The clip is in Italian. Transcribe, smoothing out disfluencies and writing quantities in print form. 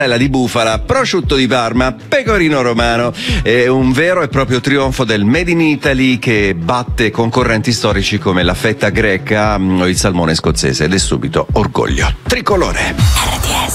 di bufala, prosciutto di Parma, pecorino romano. È un vero e proprio trionfo del Made in Italy che batte concorrenti storici come la fetta greca o il salmone scozzese ed è subito orgoglio tricolore.